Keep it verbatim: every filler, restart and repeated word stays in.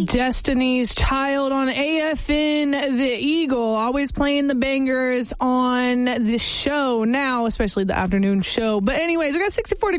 Destiny's Child on A F N The Eagle, always playing the bangers on the show now, especially the afternoon show. But anyways, we got sixty-four